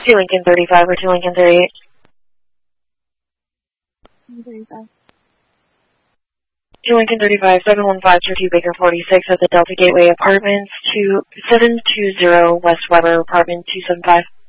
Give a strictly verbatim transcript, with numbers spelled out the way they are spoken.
two Lincoln thirty-five or two Lincoln thirty-eight. thirty-five. two Lincoln thirty-five, seven one five two two Baker forty-six at the Delta Gateway Apartments, two seven two zero West Weber, apartment two seven five.